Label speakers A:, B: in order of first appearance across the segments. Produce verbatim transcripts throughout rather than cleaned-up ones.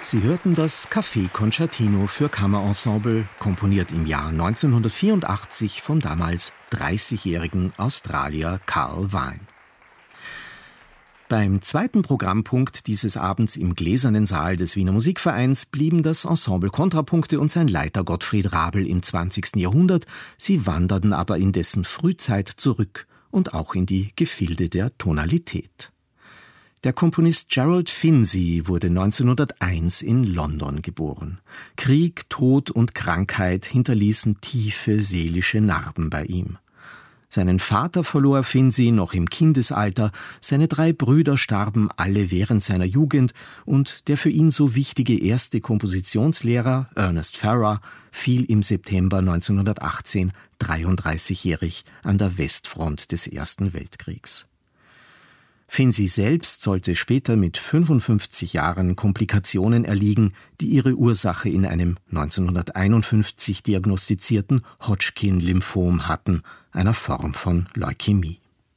A: Sie hörten das Café Concertino für Kammerensemble, komponiert im Jahr neunzehnhundertvierundachtzig vom damals dreißigjährigen Australier Carl Vine. Beim zweiten Programmpunkt dieses Abends im Gläsernen Saal des Wiener Musikvereins blieben das Ensemble Kontrapunkte und sein Leiter Gottfried Rabl im zwanzigsten Jahrhundert, sie wanderten aber in dessen Frühzeit zurück und auch in die Gefilde der Tonalität. Der Komponist Gerald Finzi wurde neunzehnhunderteins in London geboren. Krieg, Tod und Krankheit hinterließen tiefe seelische Narben bei ihm. Seinen Vater verlor Finzi noch im Kindesalter, seine drei Brüder starben alle während seiner Jugend und der für ihn so wichtige erste Kompositionslehrer, Ernest Farrar, fiel im September neunzehnhundertachtzehn dreiunddreißigjährig an der Westfront des Ersten Weltkriegs. Finzi selbst sollte später mit fünfundfünfzig Jahren Komplikationen erliegen, die ihre Ursache in einem neunzehnhunderteinundfünfzig diagnostizierten Hodgkin-Lymphom hatten, einer Form von Leukämie.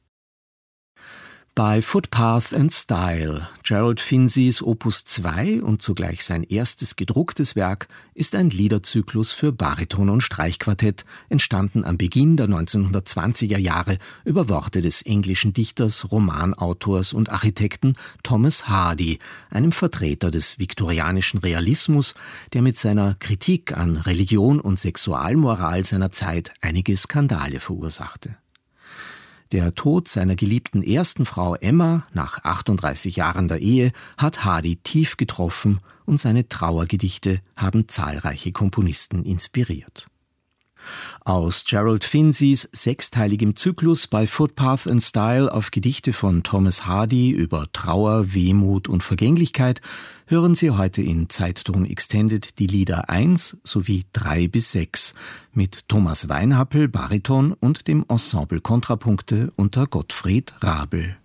A: Bei Footpath and Style, Gerald Finzis Opus zwei und zugleich sein erstes gedrucktes Werk, ist ein Liederzyklus für Bariton- und Streichquartett, entstanden am Beginn der neunzehnhundertzwanziger Jahre über Worte des englischen Dichters, Romanautors und Architekten Thomas Hardy, einem Vertreter des viktorianischen Realismus, der mit seiner Kritik an Religion und Sexualmoral seiner Zeit einige Skandale verursachte. Der Tod seiner geliebten ersten Frau Emma nach achtunddreißig Jahren der Ehe hat Hardy tief getroffen und seine Trauergedichte haben zahlreiche Komponisten inspiriert. Aus Gerald Finzis sechsteiligem Zyklus bei Footpath and Style auf Gedichte von Thomas Hardy über Trauer, Wehmut und Vergänglichkeit hören Sie heute in Zeitton Extended die Lieder eins sowie drei bis sechs mit Thomas Weinhappel, Bariton und dem Ensemble Kontrapunkte unter Gottfried Rabl.